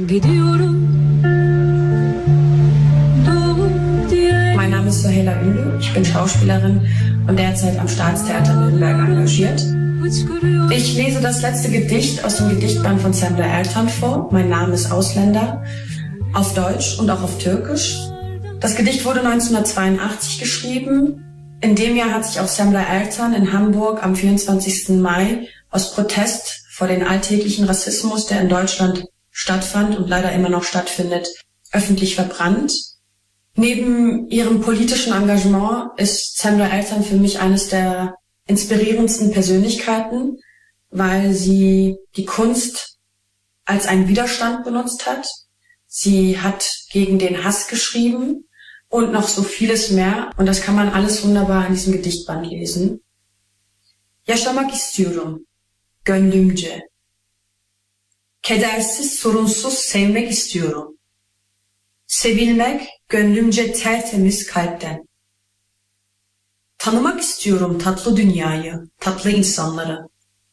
Mein Name ist Sohela Ünlü, ich bin Schauspielerin und derzeit am Staatstheater Nürnberg engagiert. Ich lese das letzte Gedicht aus dem Gedichtband von Semra Ertan vor. Mein Name ist Ausländer, auf Deutsch und auch auf Türkisch. Das Gedicht wurde 1982 geschrieben. In dem Jahr hat sich auch Semra Ertan in Hamburg am 24. Mai aus Protest vor den alltäglichen Rassismus, der in Deutschland stattfand und leider immer noch stattfindet, öffentlich verbrannt. Neben ihrem politischen Engagement ist Semra Ertan für mich eines der inspirierendsten Persönlichkeiten, weil sie die Kunst als einen Widerstand benutzt hat. Sie hat gegen den Hass geschrieben und noch so vieles mehr. Und das kann man alles wunderbar in diesem Gedichtband lesen. Yaşamak istiyorum, gönlümce. Kedersiz, sorunsuz sevmek istiyorum. Sevilmek, gönlümce tertemiz kalpten. Tanımak istiyorum tatlı dünyayı, tatlı insanları.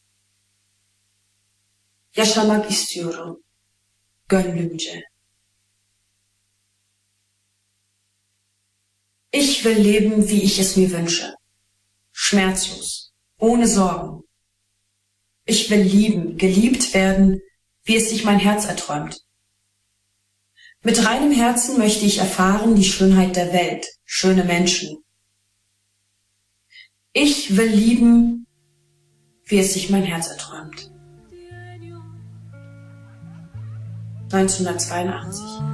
Yaşamak istiyorum, gönlümce. Ich will leben, wie ich es mir wünsche. Schmerzlos, ohne Sorgen. Ich will lieben, geliebt werden, wie es sich mein Herz erträumt. Mit reinem Herzen möchte ich erfahren die Schönheit der Welt, schöne Menschen. Ich will lieben, wie es sich mein Herz erträumt. 1982.